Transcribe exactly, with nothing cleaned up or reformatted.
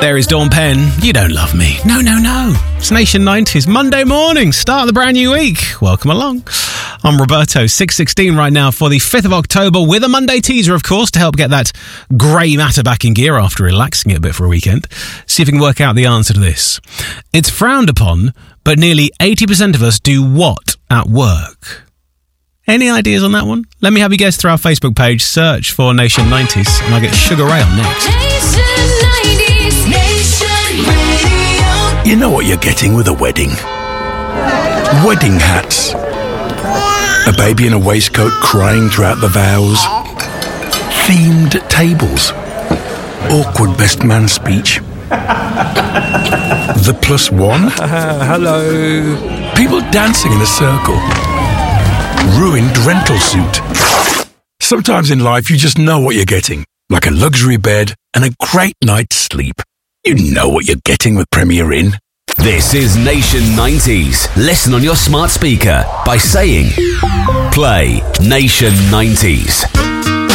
There is Dawn Penn. You don't love me. No, no, no. It's Nation nineties, Monday morning, start of the brand new week. Welcome along. I'm Roberto, six sixteen right now for the fifth of October with a Monday teaser, of course, to help get that grey matter back in gear after relaxing it a bit for a weekend. See if you can work out the answer to this. It's frowned upon, but nearly eighty percent of us do what at work? Any ideas on that one? Let me have you guess through our Facebook page. Search for Nation nineties, and I'll get Sugar Ray on next. Nation nineties, Nation Radio. You know what you're getting with a wedding? Wedding hats. A baby in a waistcoat crying throughout the vows. Themed tables. Awkward best man speech. The plus one. Uh, hello. People dancing in a circle. Ruined rental suit. Sometimes in life you just know what you're getting. Like a luxury bed and a great night's sleep. You know what you're getting with Premier Inn. This is Nation nineties. Listen on your smart speaker by saying, play Nation nineties.